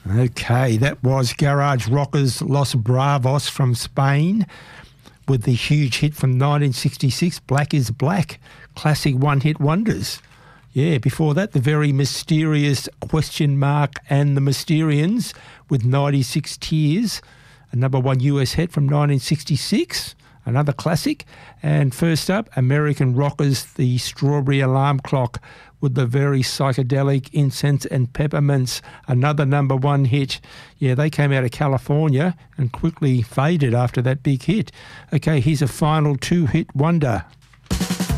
Okay, that was Garage Rockers Los Bravos from Spain with the huge hit from 1966, Black is Black, classic one-hit wonders. Yeah, before that, the very mysterious Question Mark and the Mysterians with 96 Tears, a number one US hit from 1966, another classic. And first up, American Rockers, the Strawberry Alarm Clock with the very psychedelic Incense and Peppermints, another number one hit. Yeah, they came out of California and quickly faded after that big hit. Okay, here's a final two-hit wonder.